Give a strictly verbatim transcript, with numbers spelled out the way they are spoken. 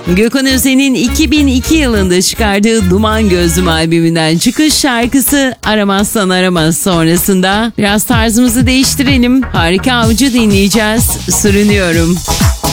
Gökhan Özen'in iki bin iki yılında çıkardığı Duman Gözlüm albümünden çıkış şarkısı Aramazsan Aramaz sonrasında biraz tarzımızı değiştirelim. Harika Avcı dinleyeceğiz. Sürünüyorum.